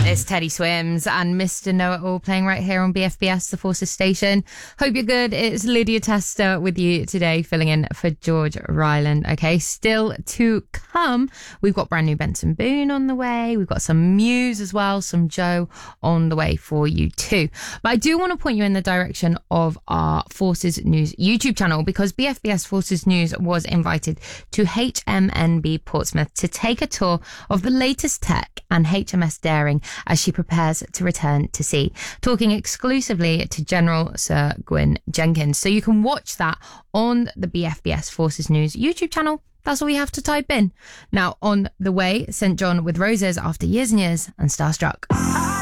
It's Teddy Swims and Mr. Know-It-All playing right here on BFBS, the Forces Station. Hope you're good. It's Lydia Tester with you today, filling in for George Ryland. Okay, still to come, we've got brand new Benson Boone on the way. We've got some Muse as well, some Joe on the way for you too. But I do want to point you in the direction of our Forces News YouTube channel, because BFBS Forces News was invited to HMNB Portsmouth to take a tour of the latest tech and HMS Daring as she prepares to return to sea, talking exclusively to General Sir Gwyn Jenkins. So you can watch that on the BFBS Forces News YouTube channel. That's all you have to type in. Now, on the way, St. John with Roses after years and years and Starstruck.